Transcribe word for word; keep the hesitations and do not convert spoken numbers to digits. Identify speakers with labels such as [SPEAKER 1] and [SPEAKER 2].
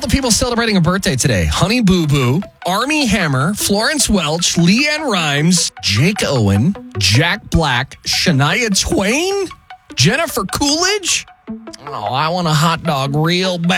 [SPEAKER 1] the people celebrating a birthday today. Honey Boo Boo, Armie Hammer, Florence Welch, Leanne Rimes, Jake Owen, Jack Black, Shania Twain, Jennifer Coolidge. Oh, I want a hot dog real bad.